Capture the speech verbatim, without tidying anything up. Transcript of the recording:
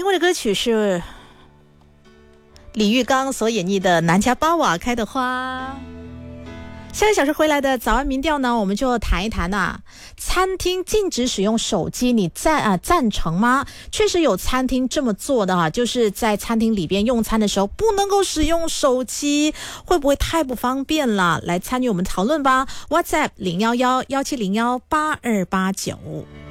过的歌曲是李玉刚所演绎的《南家巴瓦开的花》。下个小时回来的早安民调呢，我们就谈一谈啊，餐厅禁止使用手机，你赞啊赞成吗？确实有餐厅这么做的啊，就是在餐厅里边用餐的时候不能够使用手机，会不会太不方便了？来参与我们讨论吧 ，WhatsApp 零一一一七零一八二八九。